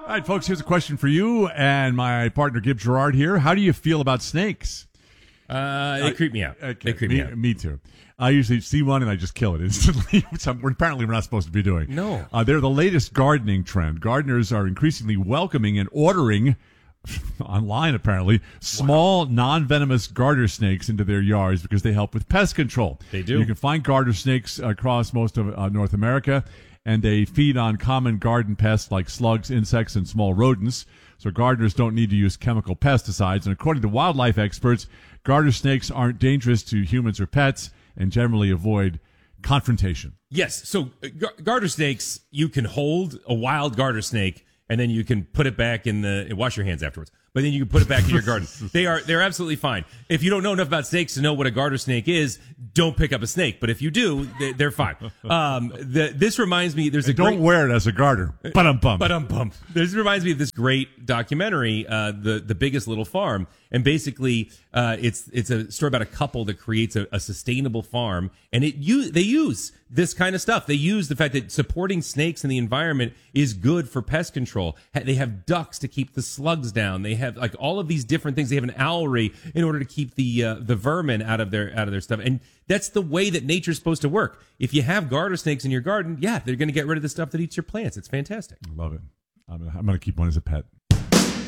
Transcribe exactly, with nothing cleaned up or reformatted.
All right, folks, here's a question for you and my partner, Gib Gerard here. How do you feel about snakes? Uh, they uh, creep me out. Okay. They creep me, me out. Me too. I usually see one and I just kill it instantly, which I'm, apparently we're not supposed to be doing. No. Uh, they're the latest gardening trend. Gardeners are increasingly welcoming and ordering, online apparently, small, wow. non-venomous garter snakes into their yards because they help with pest control. They do. You can find garter snakes across most of uh, North America, and they feed on common garden pests like slugs, insects, and small rodents. So gardeners don't need to use chemical pesticides. And according to wildlife experts, garter snakes aren't dangerous to humans or pets and generally avoid confrontation. Yes. So uh, gar- garter snakes, you can hold a wild garter snake and then you can put it back in the and wash your hands afterwards. But then you can put it back in your garden. They are they're absolutely fine. If you don't know enough about snakes to know what a garter snake is, don't pick up a snake. But if you do, they, they're fine. Um, the, this reminds me. There's a and don't great, wear it as a garter. But-um bum. But-um bum. This reminds me of this great documentary, uh, the the Biggest Little Farm, and basically uh, it's it's a story about a couple that creates a, a sustainable farm, and it you they use this kind of stuff. They use the fact that supporting snakes in the environment is good for pest control. They have ducks to keep the slugs down. They have like all of these different things. They have an owlry in order to keep the uh, the vermin out of their out of their stuff. And that's the way that nature's supposed to work. If you have garter snakes in your garden, yeah, they're going to get rid of the stuff that eats your plants. It's fantastic. I love it. I'm, I'm going to keep one as a pet.